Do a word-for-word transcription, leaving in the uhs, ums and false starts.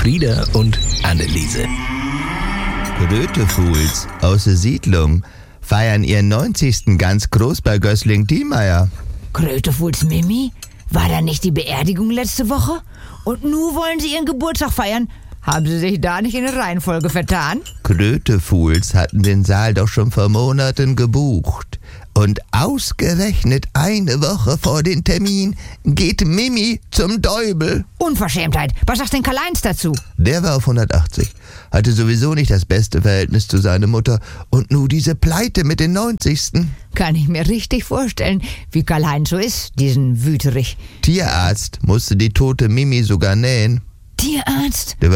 Frieda und Anneliese. Krötefuhls aus der Siedlung feiern ihren neunzigsten ganz groß bei Gößling-Diemeier. Krötefuhls Mimi? War da nicht die Beerdigung letzte Woche? Und nun wollen sie ihren Geburtstag feiern? Haben sie sich da nicht in der Reihenfolge vertan? Krötefuhls hatten den Saal doch schon vor Monaten gebucht. Und ausgerechnet eine Woche vor dem Termin geht Mimi zum Deubel. Unverschämtheit. Was sagt denn Karl-Heinz dazu? Der war auf hundertachtzig, hatte sowieso nicht das beste Verhältnis zu seiner Mutter. Und nun diese Pleite mit den neunzigsten. Kann ich mir richtig vorstellen, wie Karl-Heinz so ist, diesen Wüterich. Tierarzt musste die tote Mimi sogar nähen. Tierarzt? Der